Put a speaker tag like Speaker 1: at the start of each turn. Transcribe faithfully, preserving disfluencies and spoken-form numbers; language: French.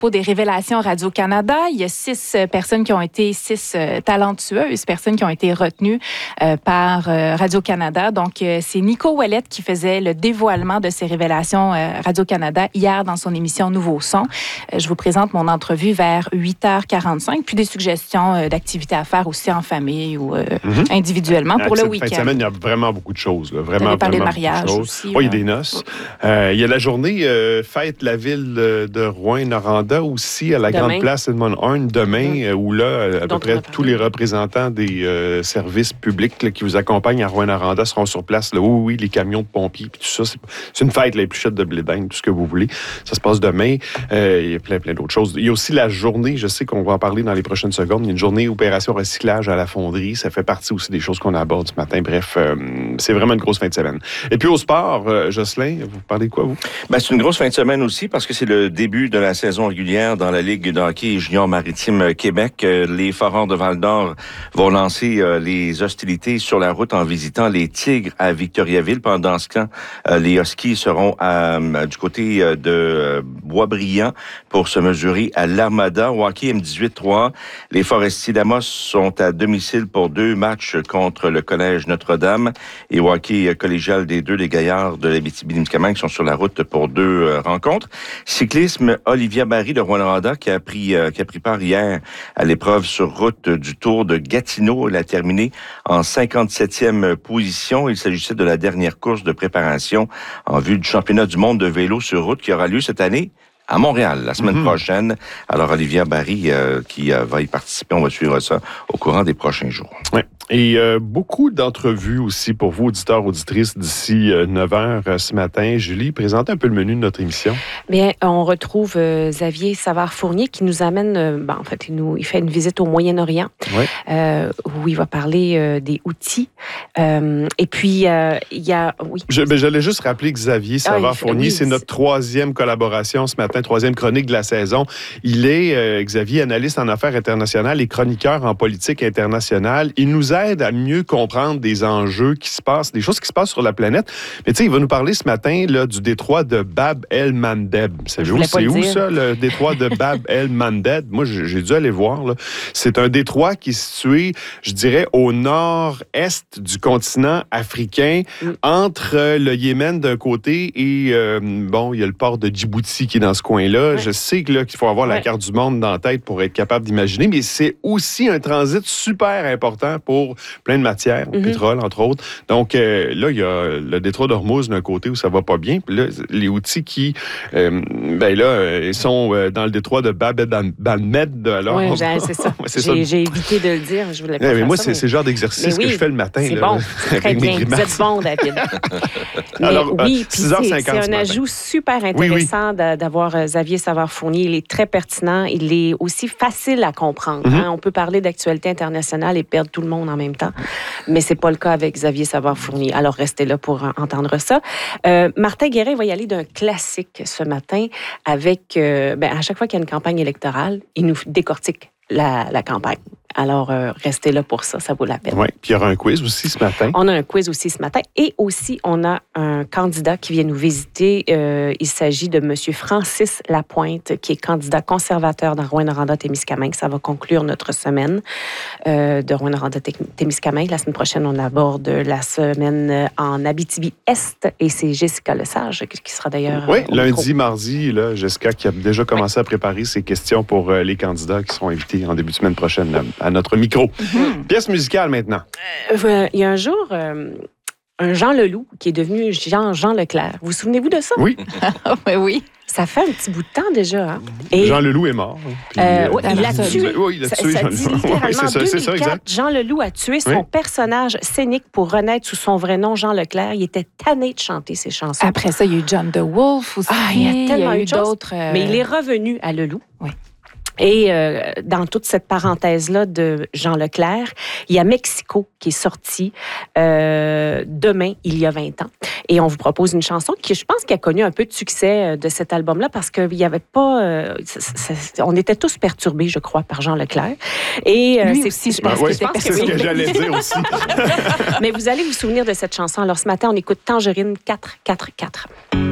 Speaker 1: des révélations Radio-Canada. Il y a six personnes qui ont été, six euh, talentueuses personnes qui ont été retenues euh, par euh, Radio-Canada. Donc, euh, c'est Nico Ouellette qui faisait le dévoilement de ces révélations euh, Radio-Canada hier dans son émission Nouveau Son. Euh, je vous présente mon entrevue vers huit heures quarante-cinq, puis des suggestions euh, d'activités à faire aussi en famille ou euh, mm-hmm. individuellement pour
Speaker 2: Cette
Speaker 1: le week-end.
Speaker 2: Fin de semaine, il y a vraiment beaucoup de choses. Là. Vraiment,
Speaker 1: Vous avez parlé
Speaker 2: vraiment
Speaker 1: de mariage
Speaker 2: beaucoup de
Speaker 1: aussi.
Speaker 2: Oui, il y a des noces. Euh, il y a la journée euh, Fête la ville de Rouyn-Noranda aussi à la
Speaker 3: demain.
Speaker 2: Grande Place Edmond Horn demain,
Speaker 3: mmh.
Speaker 2: euh, où là, à
Speaker 3: Dont
Speaker 2: peu près tous les représentants des euh, services publics là, qui vous accompagnent à Rouyn-Noranda seront sur place. Là. Oui, oui, les camions de pompiers, puis tout ça. C'est, c'est une fête, là, les pluchettes de blé d'Inde, tout ce que vous voulez. Ça se passe demain. Euh, il y a plein, plein d'autres choses. Il y a aussi la journée, je sais qu'on va en parler dans les prochaines secondes, il y a une journée opération recyclage à la fonderie. Ça fait partie aussi des choses qu'on aborde ce matin. Bref, euh, c'est vraiment une grosse fin de semaine. Et puis au sport, euh, Jocelyn, vous parlez de quoi, vous?
Speaker 4: Ben, c'est une grosse fin de semaine aussi parce que c'est le début de la saison régulière dans la Ligue de hockey junior maritime Québec. Les Foreurs de Val-d'Or vont lancer euh, les hostilités sur la route en visitant les Tigres à Victoriaville. Pendant ce temps, euh, les Huskies seront à, euh, du côté de euh, Boisbriand pour se mesurer à l'Armada. Au hockey M dix-huit trois, les Forestiers d'Amos sont à domicile pour deux matchs contre le Collège Notre-Dame. Et au hockey collégial des deux, les Gaillards de l'Abitibi-Témiscamingue sont sur la route pour deux euh, rencontres. Cyclisme, Olivia Barry de Rouyn-Noranda qui a pris euh, qui a pris part hier à l'épreuve sur route du Tour de Gatineau. Elle a terminé en cinquante-septième position. Il s'agissait de la dernière course de préparation en vue du championnat du monde de vélo sur route qui aura lieu cette année à Montréal, la semaine mm-hmm. prochaine. Alors, Olivia Barry euh, qui euh, va y participer, on va suivre ça au courant des prochains jours.
Speaker 2: Oui. Et euh, beaucoup d'entrevues aussi pour vous, auditeurs, auditrices, d'ici euh, neuf heures euh, ce matin. Julie, présentez un peu le menu de notre émission.
Speaker 3: Bien, on retrouve euh, Xavier Savard-Fournier qui nous amène, euh, ben, en fait, il, nous, il fait une visite au Moyen-Orient,
Speaker 2: oui.
Speaker 3: euh, où il va parler euh, des outils. Euh, et puis, euh, il y a... Oui.
Speaker 2: Je, ben, j'allais juste rappeler que Xavier Savard-Fournier,
Speaker 3: oui,
Speaker 2: c'est notre troisième collaboration ce matin, troisième chronique de la saison. Il est, euh, Xavier, analyste en affaires internationales et chroniqueur en politique internationale. Il nous aide à mieux comprendre des enjeux qui se passent, des choses qui se passent sur la planète. Mais tu sais, il va nous parler ce matin là, du détroit de Bab el-Mandeb. Savez-vous, c'est où ça, le détroit de Bab el-Mandeb? Moi, j'ai, j'ai dû aller voir. Là. C'est un détroit qui est situé, je dirais, au nord-est du continent africain, mm. entre le Yémen d'un côté et, euh, bon, il y a le port de Djibouti qui est dans ce coin-là. Ouais. Je sais que, là, qu'il faut avoir ouais. la carte du monde dans la tête pour être capable d'imaginer, mais c'est aussi un transit super important pour plein de matières, mm-hmm. pétrole, entre autres. Donc, euh, là, il y a le détroit d'Ormuz d'un côté où ça va pas bien. Puis là, les outils qui, euh, ben là, euh, ils sont euh, dans le détroit de Bab el-Mandeb. Alors,
Speaker 3: oui, ben, c'est ça. c'est j'ai, ça. J'ai évité de le dire. Je voulais pas
Speaker 2: ouais,
Speaker 3: faire
Speaker 2: mais moi,
Speaker 3: ça,
Speaker 2: c'est,
Speaker 3: mais...
Speaker 2: c'est le genre d'exercice oui, que je fais le matin.
Speaker 3: C'est
Speaker 2: là,
Speaker 3: bon. C'est très bien. Vous êtes bon, David. mais
Speaker 2: Alors,
Speaker 3: oui, puis c'est, c'est un
Speaker 2: matin.
Speaker 3: ajout super intéressant oui, oui. d'avoir Xavier Savard-Fournier. Il est très pertinent. Il est aussi facile à comprendre. Mm-hmm. Hein? On peut parler d'actualité internationale et perdre tout le monde en même temps. Mais c'est pas le cas avec Xavier Savard-Fournier. Alors, restez là pour entendre ça. Euh, Martin Guérin va y aller d'un classique ce matin avec... Euh, ben, à chaque fois qu'il y a une campagne électorale, il nous décortique la, la campagne. Alors, euh, restez là pour ça, ça vaut la peine.
Speaker 2: Oui, puis il y aura un quiz aussi ce matin.
Speaker 3: On a un quiz aussi ce matin. Et aussi, on a un candidat qui vient nous visiter. Euh, il s'agit de M. Francis Lapointe, qui est candidat conservateur dans Rouyn-Noranda-Témiscamingue. Ça va conclure notre semaine euh, de Rouyn-Noranda-Témiscamingue. La semaine prochaine, on aborde la semaine en Abitibi-Est. Et c'est Jessica Lesage qui sera d'ailleurs...
Speaker 2: Oui, lundi, micro. mardi, là, Jessica qui a déjà commencé oui. à préparer ses questions pour euh, les candidats qui seront invités en début de semaine prochaine. Là, à notre micro. Mm-hmm. Pièce musicale maintenant.
Speaker 3: Euh, il y a un jour, euh, un Jean Leloup qui est devenu Jean, Jean Leclerc. Vous, vous souvenez-vous de ça?
Speaker 2: Oui.
Speaker 1: oui.
Speaker 3: Ça fait un petit bout de temps déjà. Hein?
Speaker 2: Et, Jean Leloup est mort.
Speaker 3: Puis, euh, ouais, il l'a tué.
Speaker 2: Oui, il l'a tué. Ça,
Speaker 3: ça dit littéralement oui, c'est ça, c'est ça, exact. Jean Leloup a tué son oui. personnage scénique pour renaître sous son vrai nom, Jean Leclerc. Il était tanné de chanter ses chansons.
Speaker 1: Après ça, il y a eu John DeWolf aussi.
Speaker 3: Ah, il y a tellement
Speaker 1: il y a eu
Speaker 3: de
Speaker 1: d'autres.
Speaker 3: Euh... Mais il est revenu à Leloup.
Speaker 1: Oui.
Speaker 3: Et euh, dans toute cette parenthèse-là de Jean Leclerc, il y a Mexico qui est sorti euh, demain, il y a vingt ans. Et on vous propose une chanson qui, je pense, qui a connu un peu de succès de cet album-là parce qu'il n'y avait pas... Euh, c'est, c'est, on était tous perturbés, je crois, par Jean Leclerc.
Speaker 1: Et euh, Lui c'est, aussi, je pense,
Speaker 2: ben, ouais, que c'est ce que j'allais dire aussi.
Speaker 3: Mais vous allez vous souvenir de cette chanson. Alors, ce matin, on écoute Tangerine quatre quatre quatre.